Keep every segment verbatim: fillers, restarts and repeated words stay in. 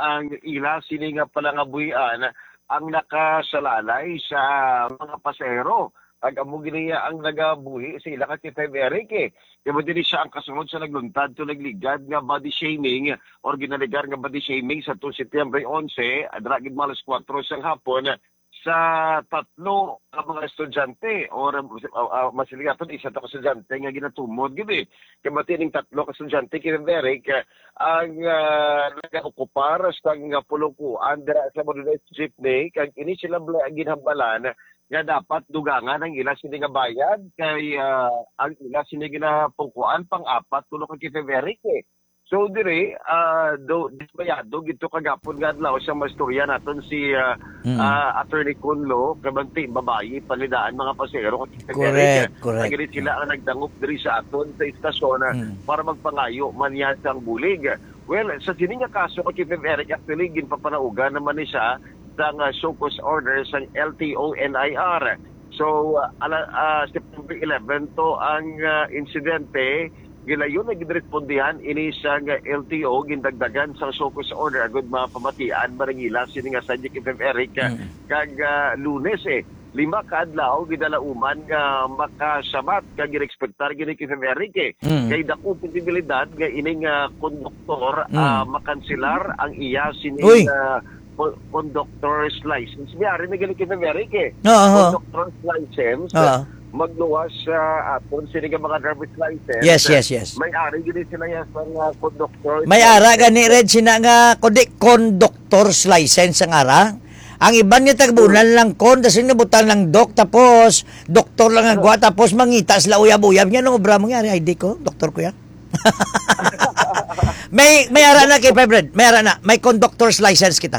ang ila sini nga pala nga buhian ang nakasalalay sa mga pasero. Ag amo giniya ang nagabuhi sa ila ka kay Eric eh. Kaya din siya ang kasunod sa nagluntad to nagligad nga body shaming or ginaligar nga body shaming sa tuwing Setyembre eleven, adra gid malas kwatro sang hapon sa tatlo ang mga estudyante or uh, uh, masiligaton isa to ka estudyante nga ginatumod gid eh. Kaya ning tatlo ka estudyante kay Eric uh, ang uh, nag-okupar sa nga pulukuan dira sa motorized jeepney kag ini sila ginhambalan nga dapat dugangan ang ila sini nga bayad kay uh, ang ila sini ginapungkuan pang-apat tulo ka kay Eric eh. So dire uh, do disbayado gito kagapon nga adlaw sa mastorya naton si uh, mm. uh, Attorney Kunlo kabanti babayi palidaan mga pasero kay correct, correct. Kaya sila ang nagdangop diri sa aton sa istasyon mm. para magpangayo man yan sang bulig. Well, sa sini nga kaso kay Eric actually ginpapanaugan naman ni siya sa uh, show cause order sa L T O N I R. So, uh, ala, uh, September eleventh to ang uh, insidente, gilayon na gidrespondihan ini sa uh, L T O, gindagdagan sa show cause order, agad mga pamatian, marangila, sini nga sa J K F Eric, uh, mm. kag uh, lunes eh. Lima ka adlaw gidalauman nga makasamat kag girekspektar gini kay Eric eh. Mm. Kay dako posibilidad nga ining uh, konduktor mm. uh, makanselar ang iya sini uh, conductor's license. Biyari na galing kay Eric eh. Uh-huh. Conductor's license. Uh-huh. Magluwas sa uh, aton sini nga mga driver's license. Yes, yes, yes. May ari gini sila yan sa uh, conductor's May ara gani red sina nga kundi conductor's license ang ara. Ang iban niya tagbunan hmm. lang kon tas nabutan lang dok tapos doktor lang ang gwa tapos mangita sila uyab-uyab niya no obra mangyari I D ko doktor ko yan. may may ara na kay Fred. May ara na may conductor's license kita.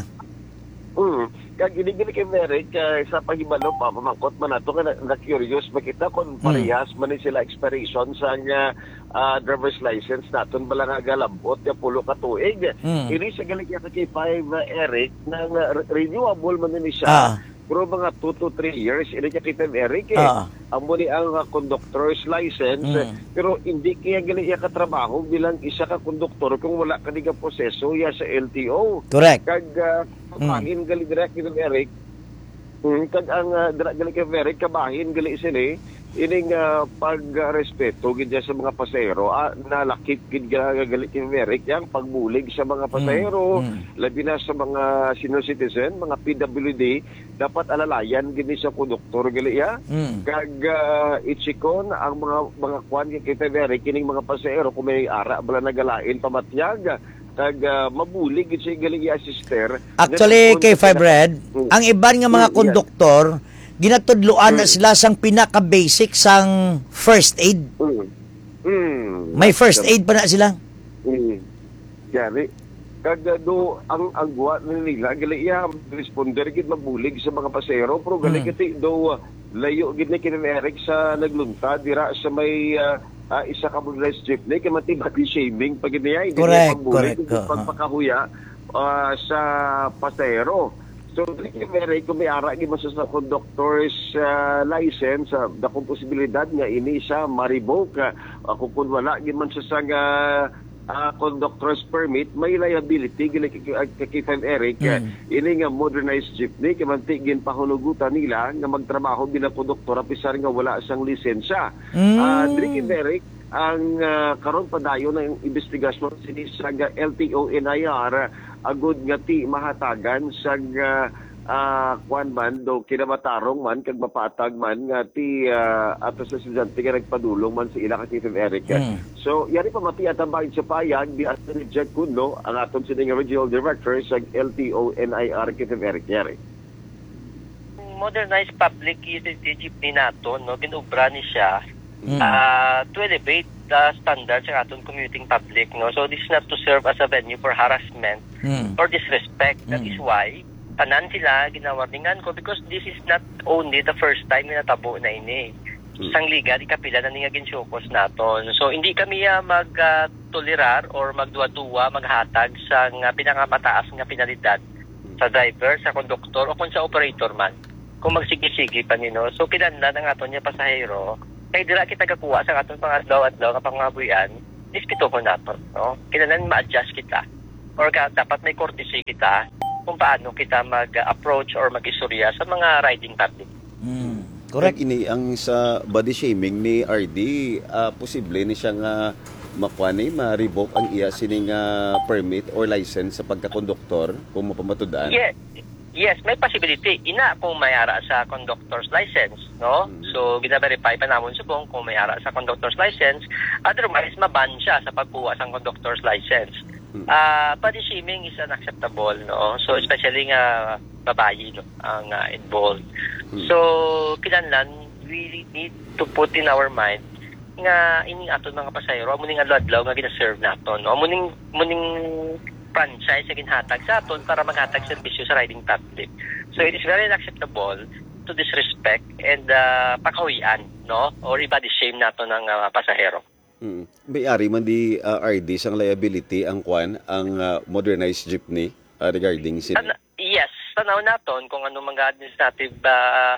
Mm. Kag gini-gini kay Eric uh, sa paghibalo pa pamangkot man nato nga na-curious makita kung parehas mm. man sila expiration sa nga uh, driver's license naton bala nga galabot ya pulo ka tuig. Mm. Ini sa galing sa kay five uh, Eric nang uh, renewable man ni siya. Ah. Pero mga two to three years, ini kaya kita Eric eh. Uh. Ang muli ang uh, conductor's license, mm. pero hindi kaya gali iya katrabaho bilang isa ka konduktor kung wala ka diga proseso ya sa L T O. Correct. Kag uh, kabahin mm. gali direct kita Eric, mm, kag ang uh, direct gali kay Eric, kabahin gali sini, ining uh, pagrespeto gid sa mga pasahero ah, nalakip gid gali kay Eric yang pagbulig sa mga pasahero mm. labi na sa mga senior citizen mga P W D dapat alalayan gid sa konduktor gali ya mm. kag uh, itsikon ang mga mga kwan kay Eric kining mga pasahero kung may ara bala nagalain pamatyag kag uh, mabulig gid sa gali ya sister. Actually kay Fibred mm. ang iban nga mga konduktor yeah. ginatudloan mm. na sila sang pinaka-basic sang first aid. Mm. Mm. May first aid pa na sila. Mm. Yari. Kag do ang agwa nila gali iya responder gid mabulig sa mga pasero pero gali mm. kiti do layo gid ni kini Eric sa nagluntad dira sa may uh, uh, isa ka motorized jeepney kay mati body shaming pag niya hindi pagbulig pagpakahuya uh, sa pasero. So, Eric, kung may ara mo sa conductor's uh, license, uh, dakong posibilidad nga ini sa ma-revoke. Uh, kung wala, man sa sa uh, uh, conductor's permit, may liability, kay Eric, mm. ini nga modernized jeepney, kamantigin pahunugutan nila nga magtrabaho bilang konduktor, apisar nga wala sang lisensya. Mm. Uh, Drinking Eric, ang uh, karon padayon ng investigasyon sini sa L T O N I R agud nga ti mahatagan sa uh, uh, kwan man do kinamatarong man kag mapatag man nga ti uh, ato sa estudyante nga nagpadulong man sa ila ka T F Eric. Mm. So yari pa mati atambahin sa payag di ato ni Jack Kunlo ang aton sining regional director sa L T O N I R T F Eric yari. Modernized public utility jeepney nato no kinubra ni siya. Mm. Uh, to elevate the standards ng aton commuting public, no? So this is not to serve as a venue for harassment mm. or disrespect. Mm. That is why tanan sila ginawarningan ko because this is not only the first time na natabo na ini. Mm. Sang liga di kapila na nga ginsyokos naton. So hindi kami uh, mag-tolerar uh, or magduwa-duwa, maghatag sa uh, pinakamataas nga penalidad sa driver, sa konduktor o kung sa operator man. Kung magsigi-sige pa nino. So kinahanglan ang aton niya pasahero kay dira kita gakuha sa atong pangadlaw-adlaw nga pangabuyan, ispito ko naton, no? Kinahanglan ma-adjust kita. or ka, dapat may courtesy kita kung paano kita mag-approach or mag-istorya sa mga riding public. Mm. Correct. Ini ang sa body shaming ni R D, uh, posible ni siya nga makuha ni ma-revoke ang iya sining uh, permit or license sa pagka-konduktor kung mapamatudaan. Yes. Yes, may possibility. Ina kung may ara sa conductor's license, no? Mm-hmm. So, gina-verify pa namon subong kung may ara sa conductor's license. Otherwise, maban siya sa pagkuha sa conductor's license. Mm-hmm. Uh, body shaming is unacceptable, no? So, especially nga babayi, no? Ang uh, involved. Mm-hmm. So, kinahanglan, we need to put in our mind nga ining aton mga pasahero, amuning adlaw nga gina-serve naton, no? Amuning muning franchise na ginhatag sa aton para maghatag serbisyo sa riding public. So it is very unacceptable to disrespect and uh, pakawian, no? Or i-body shame nato ng uh, pasahero. Hmm. May-ari man di uh, R D sang liability ang kwan, ang uh, modernized jeepney uh, regarding sin. Tan- yes, tanaw naton kung ano mga administrative uh,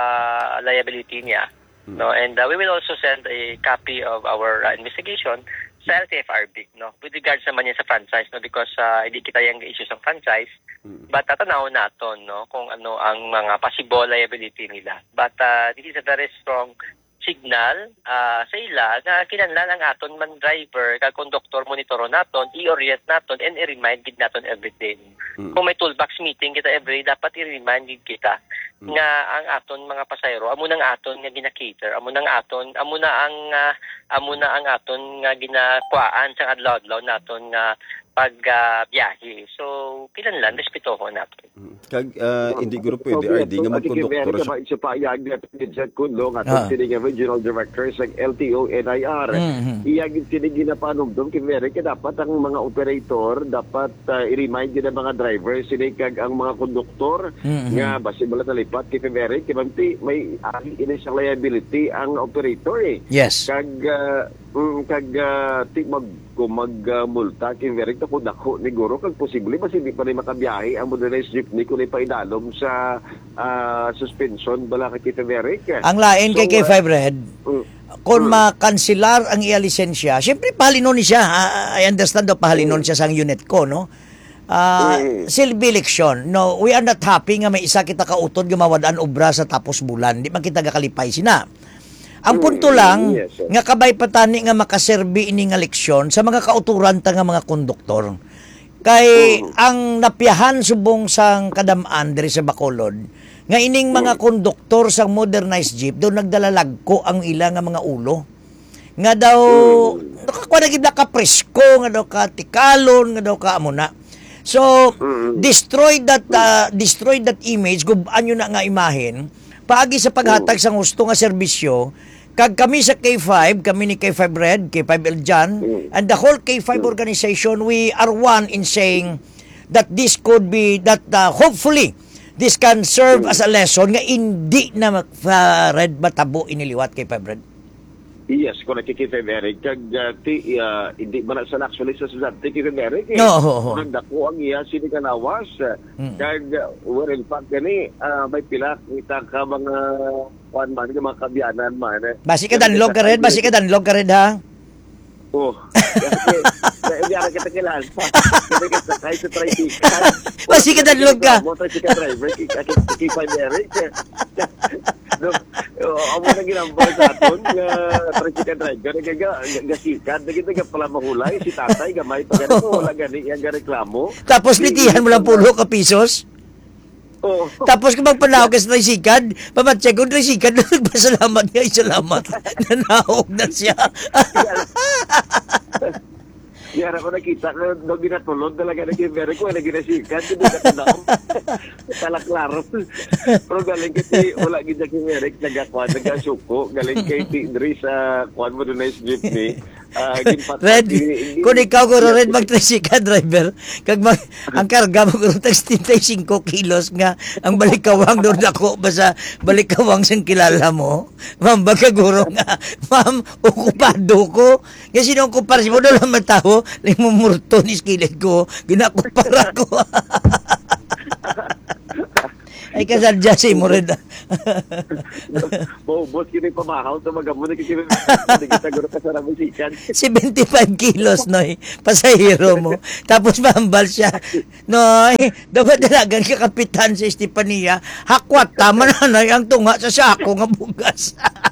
uh, liability niya. Hmm. No, and uh, we will also send a copy of our uh, investigation sa L T F R B, no, with regards naman yan sa franchise, no, because uh, hindi kita yung issue sa franchise, mm. but tatanaw natin, no, kung ano ang mga possible liability nila. But uh, this is a very strong signal uh, sa ila na kinahanglan ang aton man driver, kag conductor monitoro naton, i-orient naton and i-remind gid naton every day. Mm. Kung may toolbox meeting kita every day, dapat i-remind gid kita mm. nga ang aton mga pasahero amo nang aton nga gina-cater, amo nang aton, amo na ang uh, amo na ang aton nga ginakuan sa adlaw-adlaw naton nga pagbiyahe. Uh, so, kinahanglan respetuhon natin. Kag uh, hindi guro pwede R D nga magkonduktor sa sa payag na Jet Kundo nga ah. sining regional director sa L T O N I R. Mm-hmm. Iyag sining ginapanugdom kay America dapat ang mga operator dapat uh, i-remind din ang mga driver sining kag ang mga konduktor mm-hmm. nga base bala nalipat kay America kay may ari ini sa liability ang operator eh. Yes. Kag uh, mm, kag uh, ti mag kung magmulta uh, kay America kung dako ni guro kag posible mas hindi pa rin makabiyahe ang modernized jeepney kung ipaidalom sa uh, suspension bala kay America. Ang lain so, kay K five Red, uh, kung uh, makansilar ang iya lisensya, syempre pahalinon ni siya. Uh, I understand do pahalinon uh, siya sa unit ko, no? Uh, uh, silbi election. No, we are not happy nga may isa kita kautod gumawadaan obra sa tapos bulan. Di man kita gakalipay sina. Ang punto lang, yes, nga kabay patani nga makaserbi ini nga leksyon sa mga kauturan ta nga mga konduktor. Kay uh, ang napiyahan subong sang kadamaan diri sa Bacolod, nga ining mga konduktor sang modernized jeep, doon nagdalalagko ang ila nga mga ulo. Nga daw, uh, nakakuha na gid ka presko, nga daw ka tikalon, nga daw ka amuna. So, destroy that uh, destroy that image, gubaan nyo na nga imahin, paagi sa paghatag sang gusto nga serbisyo, kag kami sa K five, kami ni K five Red, K five Eljan, and the whole K five organization, we are one in saying that this could be, that uh, hopefully, this can serve as a lesson nga hindi na uh, Red matabo iniliwat K five Red. Yes, kung nakikita Eric, kag uh, ti, uh, hindi man sa actually sa sudante kay Eric. Eh. No, oh, oh. Kung dako ang iya sini kanawas, mm. kag uh, well in fact gani uh, may pila kita ka mga kuan man nga mga kabyanan man. Eh. Basi ka danlog ka red, basi ka danlog ka red ha. Oh. Hindi ara kita kilala. Kasi ka sakay sa tricycle. Basi ka danlog ka. Mo tricycle driver kay five Eric. No, amo na ginambal sa aton nga tricycle driver nga gasikat na kita pala mahulay si tatay gamay pa ganito wala gani yang reklamo. Tapos litihan mo lang pulo ka pisos. Oh. Tapos kung magpanahog ka sa tricycle, pamatcheck kung tricycle na nagpasalamat nga, salamat. Nanahog na siya. Yara ko nakita na no ginatulod talaga na kivere ko na ginasikat hindi ka tanong tala klaro pero galing kasi wala gid kay Eric nagakuan nagasuko galing kay Tidri sa kuan mo doon nice jeepney uh, Red kung ikaw ko Red mag-tricycle driver kag mag, ang karga mo guro tag seventy-five kilos nga ang balikawang doon ako basta balikawang sang kilala mo ma'am baka guro nga ma'am okupado ko kasi nung kupar si mo doon lang matao limumurto ni skillet ko, ginakupara ko. Ay kasadya si mo rin. Mau maubos kini pamahaw to magamo na kini kita guro ka sa musikan. seventy-five kilos, noy, pasahero mo. Tapos mahambal siya. Noy, dapat dalagan ka kapitan sa Estefania. Hakwat, tama na, noy, ang tunga sa sako nga bugas.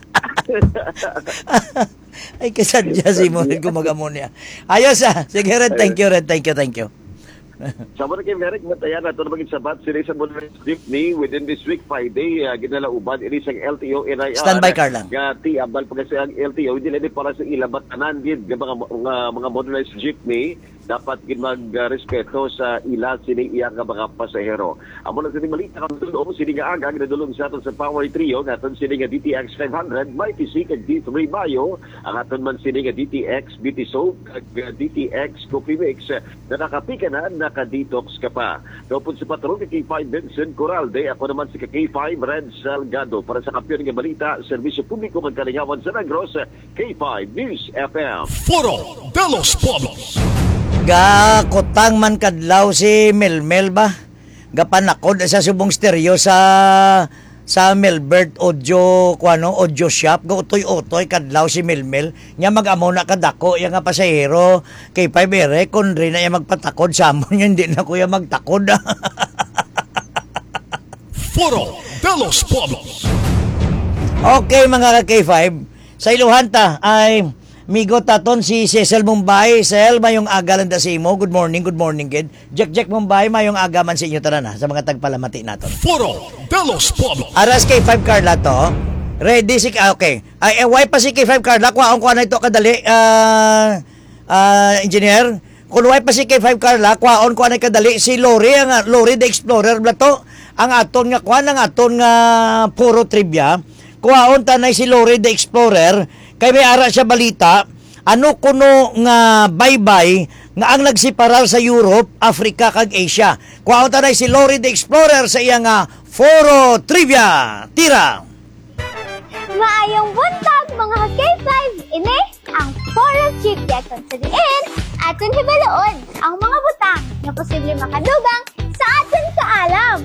Ay, kasadya si Morin gumagamo niya. Ayos ah. Sige, Red, thank you, Red, thank you, thank you. Sama na kay Merrick, matayan na ito na maging sabat sila sa Monument Jeepney within this week, Friday, uh, ginalauban, ini sang L T O, N I R. Standby, Carla. Nga, ti, abal pag sa L T O, hindi na para sa ilabat anan, gid, mga, mga, mga motorized jeepney, dapat gid magrespeto sa ila sini iya nga mga pasahero. Amo na sini malita ka dulong sini nga aga ginadulong sa aton sa Power Trio ngaton sini nga D T X five hundred, may T C kag D three Mayo, ang aton man sini nga D T X B T Soap kag D T X Coffee Mix na nakapika na naka-detox ka pa. Daupod sa patrol kay K five Benson Coralde, ako naman si K five Red Salgado para sa kampiyon nga balita, serbisyo publiko magkalingawan sa Negros, K five News F M. Foro de los Pueblos. Gakotang man kadlaw si Melmel ba? Gapanakod sa subong stereo sa sa Melbert Audio kuano audio shop go utoy-utoy kadlaw si Melmel nya mag-amo na kadako yang nga pasahero kay five ere kun rin na iya magpatakod sa amon hindi na kuya magtakod. Foro de los Pueblos. Okay mga ka K five, sa iluhan ta ay migo taton si Cecil Mumbai. Cecil, mayong aga lang da sa imo. Good morning, good morning, kid. Jack Jack Mumbai, mayong aga man sa inyo tanan sa mga tagpalamati naton. Foro de los Pueblos. Aras K five Carla to. Ready si ah, okay. Ay eh, why pa si K five Carla? Kuhaon ko na ito kadali. Uh, uh, engineer. Kung why pa si K five Carla, kuhaon ko na kadali si Lori, ang Lori the Explorer bla to. Ang aton nga kuha ang aton nga puro trivia. Kuhaon tanay si Lori the Explorer. Kay may ara siya balita, ano kuno nga baybay nga ang nagsiparal sa Europe, Africa kag Asia. Kuhaon tanay si Lori the Explorer sa iya nga Foro Trivia. Tira! Maayong buntag mga K five, ini ang Foro Trivia kung sa diin aton hibaloon ang mga butang na posible makadugang sa aton kaalam.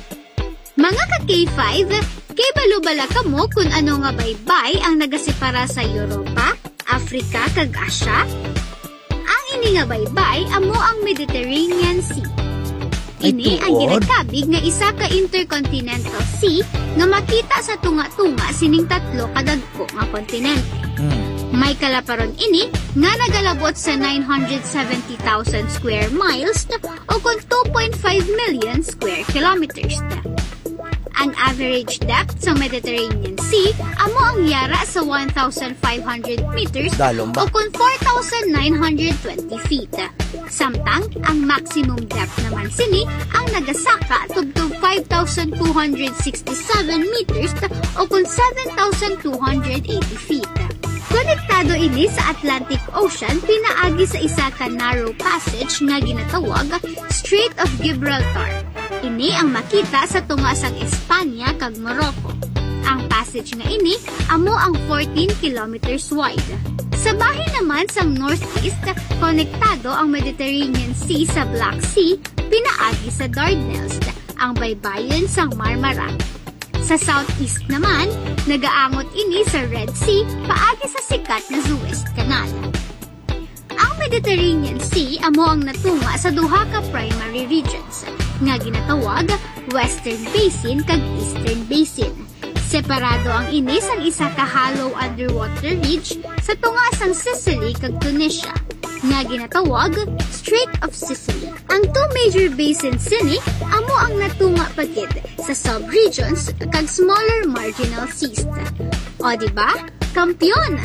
Mga ka-K five, kay balubala ka mo kung ano nga baybay ang nagasipara sa Europa, Africa kag Asia? Ang ini nga baybay amo ang Mediterranean Sea. Ini ang ginagkabig nga isa ka intercontinental sea nga makita sa tunga-tunga sining tatlo kadagko nga kontinente. Hmm. May kalaparon ini nga nagalabot sa nine hundred seventy thousand square miles o kung two point five million square kilometers. Ang average depth sa Mediterranean Sea amo ang yara sa one thousand five hundred meters Dalong ba? o kung four thousand nine hundred twenty feet. Samtang ang maximum depth naman sini ang nagasaka tubtub five thousand two hundred sixty-seven meters o kung seven thousand two hundred eighty feet. Konektado ini sa Atlantic Ocean pinaagi sa isa ka narrow passage nga ginatawag Strait of Gibraltar. Ini ang makita sa tunga sang Espanya kag Morocco. Ang passage nga ini amo ang fourteen kilometers wide. Sa bahin naman sang northeast, konektado ang Mediterranean Sea sa Black Sea pinaagi sa Dardanelles, ang baybayin sang Marmara. Sa southeast naman, nagaangot ini sa Red Sea paagi sa sikat na Suez Canal. Ang Mediterranean Sea amo ang natunga sa duha ka primary regions nga ginatawag Western Basin kag Eastern Basin. Separado ang ini sang isa ka hollow underwater ridge sa tunga sang Sicily kag Tunisia nga ginatawag Strait of Sicily. Ang two major basins sini amo ang natunga pagid sa subregions kag smaller marginal seas. O diba? Kampiyon!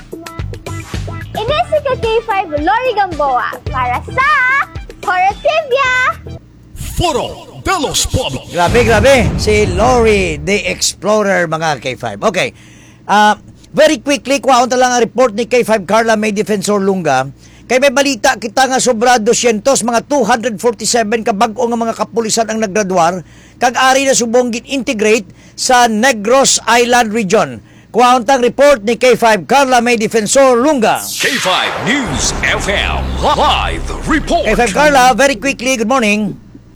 Ini si K five Lori Gamboa para sa Foro Trivia! Foro de los Pueblos. Grabe, grabe. Si Lori the Explorer, mga K five. Okay. Uh, very quickly, kuhaon talang ang report ni K five Carla May Defensor Lunga. Kay may balita kita nga sobra two hundred, mga two hundred forty-seven kabag-o nga mga kapulisan ang naggraduar kag ari na subong gin-integrate sa Negros Island Region. Kuhaon tang report ni K five Carla May Defensor Lunga. K five News F M Live Report. K five Carla, very quickly, good morning.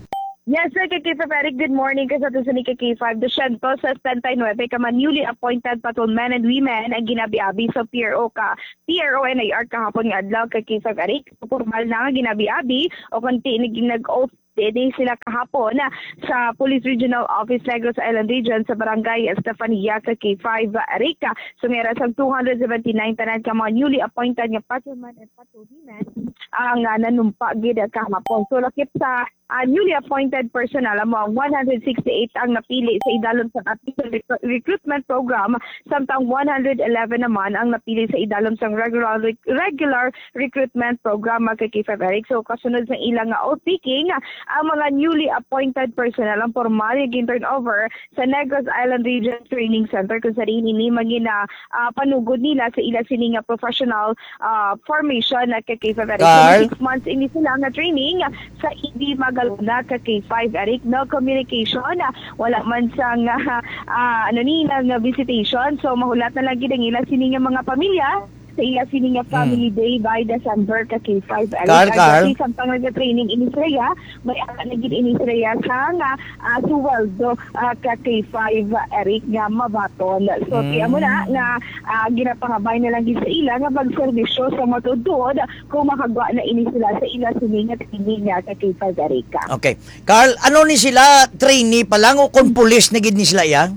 Yes, sir, kay K five Eric, good morning ka sa ito sa ni K five. Dosyentos sa seventy-nine ka man newly appointed patrolmen and women ang ginabi-abi sa P R O ka. P R O N A R kahapon nga adlaw kay K five Eric. Formal na nga ginabi-abi o kunti nag-oath Dede sila kahapon na sa Police Regional Office Negros Island Region sa Barangay Estefania sa K five Erica. Sumera sa two hundred seventy-nine tanan ka mga newly appointed nga patrolman and patrolwomen ang uh, nanumpa gid kahapon. So lakip sa uh, newly appointed personnel mo one hundred sixty-eight ang napili sa idalom sa Official Rec- Recruitment Program samtang one hundred eleven naman ang napili sa idalom sa regular regular recruitment program kay K five Eric. So kasunod sa ilang nga uh, outspeaking ang mga newly appointed personnel ang formal yung turnover sa Negros Island Region Training Center kung sa rin ini magina uh, panugod nila sa ila sining professional uh, formation na kay K five Eric. Six months ini sila nga training sa hindi magaluna kay K five Eric. No communication, wala man sang uh, uh, ano ni nang visitation. So mahulat na lang gid ang ila sining mga pamilya sa iya sining family mm. day by December ka K five Eric. Carl, Carl. Samtang nag-training ini sila, may ana na gid ini sila sa nga uh, suweldo uh, ka K five Eric nga mabaton. So mm. tiya mo na nga uh, ginapangabay na lang gid sa ila nga pagserbisyo sa matudod kung makagwa na ini sila sa ila sining nga training nga ka K five Eric. Okay. Carl, ano ni sila trainee pa lang o kung police na gid ni sila ya?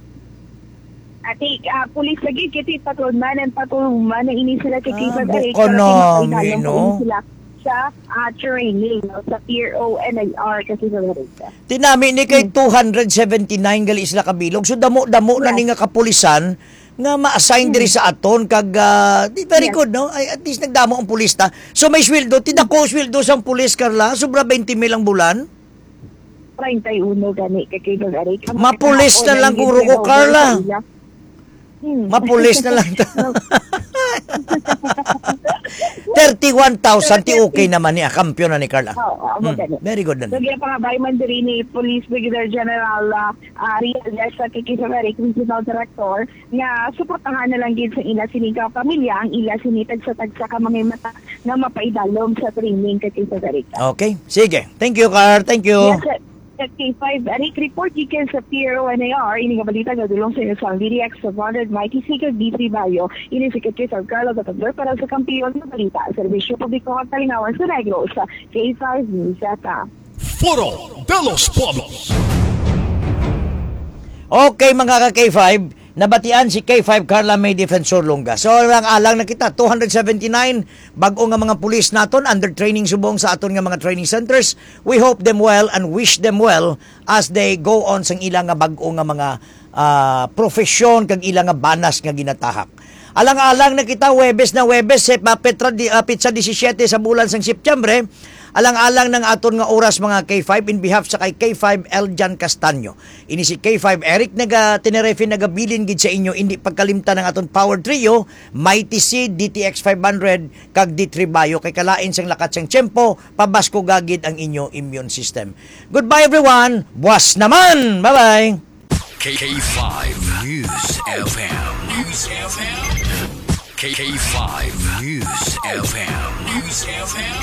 Ati, uh, police lagi, kiti patrolman and patrolwoman na ini sila kay K five Ah, Eric. bukonomi, no? Sila sa uh, training no, sa P R O N A R kasi sa Eric. Tinami ni kay two hundred seventy-nine gali isla kabilog. So damo-damo na ni nga kapulisan nga ma-assign diri sa aton kag uh, di very Yes. good no. Ay, at least nagdamo ang pulis ta. So may sweldo, tinako sweldo sang pulis Carla, sobra twenty mil ang bulan. thirty-one gani kay K five Eric. Mapulis na lang guro ko Carla. Hmm. Mapulis na lang. thirty-one thousand ti okay naman ni kampiyon na ni Carla. Oo, oh, oh, hmm. Very good na. So, ginapangabay man diri ni Police Brigadier General uh, uh, Riel sa K five Eric, Regional Director, nga suportahan na lang gid sa ila sining ka pamilya ang ila sinitag sa tagsa ka mga mata nga mapaidalom sa training kay K five Eric. Okay, sige. Thank you, Carl. Thank you. Yes, sir. At K five Eric report gikan sa P R O N A R ini nga balita nga dulong sa inyo sa V D X sa Bonded Mighty Seeker D three Bayo ini si K five Carlo at Tagler para sa kampiyon ng balita serbisyo publiko at talingawan sa Negros sa K five News Data. Foro de los Pueblos. Okay mga ka-K five, nabatian si K five Carla May Defensor Lunga. So lang alang na kita two hundred seventy-nine bag-o nga mga pulis naton under training subong sa aton nga mga training centers. We hope them well and wish them well as they go on sang ilang nga bag-o nga mga uh, profesyon kag ilang nga banas nga ginatahak. Alang-alang na kita Webes na Webes sa eh, Petra di, uh, Pizza seventeen sa bulan sang Setyembre. Alang-alang ng aton nga oras mga K five in behalf sa kay K five Eljan Castaño. Ini si K five Eric naga Tenerife nagabilin gid sa inyo indi pagkalimtan ng aton power trio Mighty C, D T X five hundred kag D three Bayo kay kalain sang lakat sang tiyempo pabasko gagid ang inyo immune system. Goodbye everyone. Buwas naman. Bye-bye. K five News F M. News F M. K five News F M. News F M.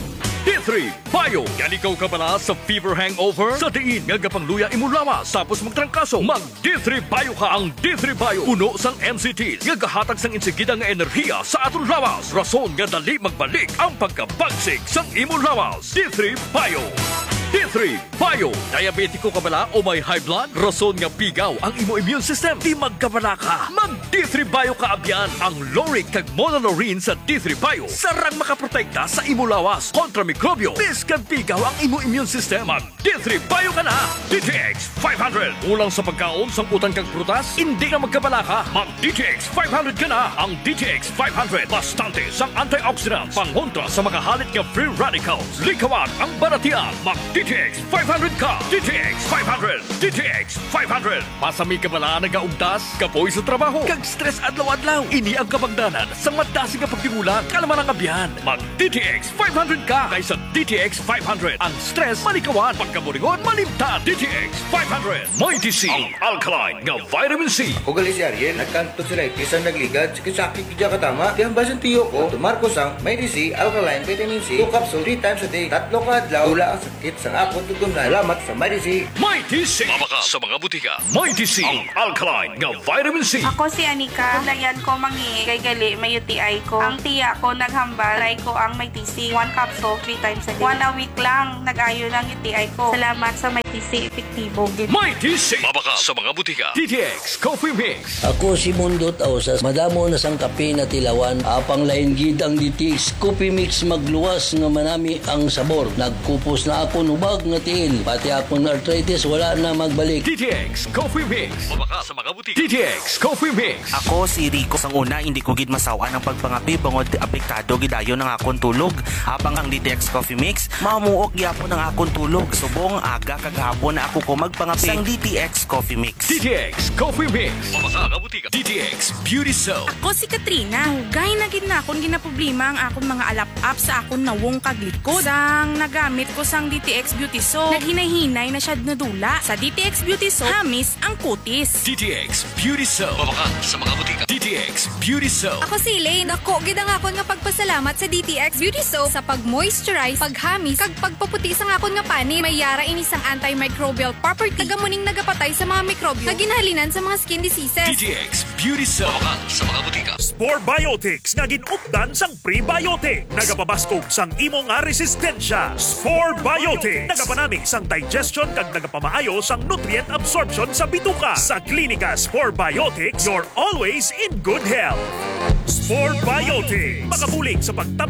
D three Bayo. Yan ikaw ka pala sa fever hangover? Sa diin nga gapangluya imulawas tapos magtrangkaso. Mag D three Bayo ka ang D three Bayo. Puno sang M C Ts. Nga gahatag sang insigida nga enerhiya sa aton lawas. Rason nga dali magbalik ang pagkabagsik sang imulawas. D three Bayo. D three Bayo. Diabetiko ka bala o may high blood? Rason nga pigaw ang imo immune system. Di magkabala ka. Mag D three Bayo ka abyan. Ang Loric kag Monolaurin sa D three Bayo. Sarang makaprotekta sa imo lawas kontra mikrobyo. Biskan pigaw ang imo immune system. Mag D three Bayo ka na. D T X five hundred. Ulang sa pagkaon sang utang kang prutas. Hindi na magkabala ka. Mag D T X five hundred ka na. Ang D T X five hundred. Bastante sang antioxidants. Pangontra sa mga halit nga free radicals. Likawan ang baratian. Mag D T X five hundred ka. D T X five hundred. D T X five hundred. Pasami ka bala nagaugdas. Kapoy sa trabaho. Kag stress adlaw-adlaw. Ini ang kabangdanan sa madasi nga pagtingulan. Kalaman ang abyan. Mag D T X five hundred ka. Kaysa D T X five hundred. Ang stress malikawan. Pagkaburingon malimtan. D T X five hundred. Mighty C. Ang alkaline nga vitamin C. Ugali si Ariel, nagkanto sila isang nagligad, sakit kidya katama. Di ang basan tiyo ko, tumarko sang Mighty C, alkaline, vitamin C, two capsule, three times a day. Tatlo ka adlaw, wala ang sakit sa akong tutunan. Salamat sa Mighty C. Mighty C. Mabaka sa mga butika. Mighty C. Ang alkaline nga vitamin C. Ako si Anika. Layan ko mangi kay gali may U T I ko. Ang tiya ko naghambal. Try ko ang Mighty C. One capsule, three times a day. One a week lang. Nag-ayo ng U T I ko. Salamat sa Mighty C. Epektibo. Mighty C. Mabaka sa mga butika. D T X Coffee Mix. Ako si Mundot Ausas. Madamo na sang kape na tilawan. Apang lain gid ang D T X Coffee Mix magluwas nga manami ang sabor. Nagkupos na ako nubag nga tiil. Pati akong arthritis wala na magbalik. D T X Coffee Mix. Mabaka sa mga butika. D T X Coffee Mix. Ako si Rico. Sang una, hindi ko gid masawa ng pagpangapi bangod apektado gidayon ng akong tulog. Habang ang D T X Coffee Mix, mamuok gyapon ng akong tulog. Subong aga kagahapon na ako ko magpangapi sang D T X Coffee Mix. D T X Coffee Mix. Mabaka nga butika. D T X Beauty Soap. Ako si Katrina. Gay na gid na akong ginaproblema ang akong mga alap-up sa akong nawong kaglikod. Sang nagamit ko sang D T X Beauty Soap, naghinay-hinay na siya nadula. Sa D T X Beauty Soap, hamis ang kutis. D T X Beauty Soap. Mabaka sa mga butika. D T X Beauty Soap. Ako si Elaine. Ako, gid ang akon nga pagpasalamat sa D T X Beauty Soap sa pag-moisturize, paghamis, kag pagpaputi sa akon nga pani. May yara ini sang antimicrobial property. Tagamuning nagapatay sa mga mikrobyo. Kaginhalinan sa mga skin diseases. D T X Beauty Soap. Mabaka sa mga butika. Spore Biotics nga ginupdan sang prebiotic. Nagapabaskog sang imo nga resistensya. Spore Biotics. Nagapanami sang digestion kag nagapamaayo sang nutrient absorption sa bituka. Sa klinika Spore Biotics, you're always in good health. Spore Biotics. Makabulig sa pagtabang